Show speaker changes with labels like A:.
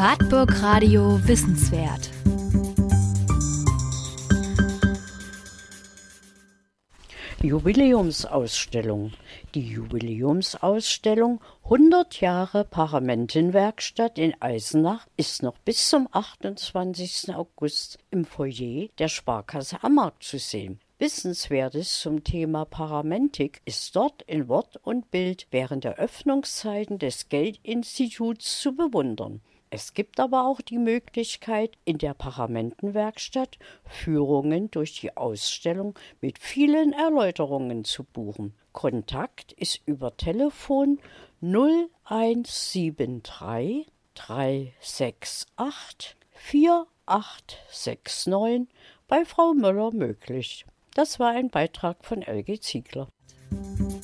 A: Wartburg Radio Wissenswert.
B: Jubiläumsausstellung. Die Jubiläumsausstellung 100 Jahre Paramentenwerkstatt in Eisenach ist noch bis zum 28. August im Foyer der Sparkasse am Markt zu sehen. Wissenswertes zum Thema Paramentik ist dort in Wort und Bild während der Öffnungszeiten des Geldinstituts zu bewundern. Es gibt aber auch die Möglichkeit, in der Paramentenwerkstatt Führungen durch die Ausstellung mit vielen Erläuterungen zu buchen. Kontakt ist über Telefon 0173 368 4869 bei Frau Möller möglich. Das war ein Beitrag von Elke Ziegler.